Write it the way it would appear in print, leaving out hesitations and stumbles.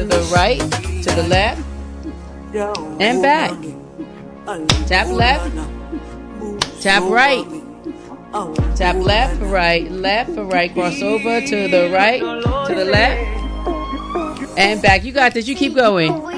to the right, to the left, and back. Tap left, tap right, tap left for right, cross over to the right, to the left, and back. You got this. You keep going.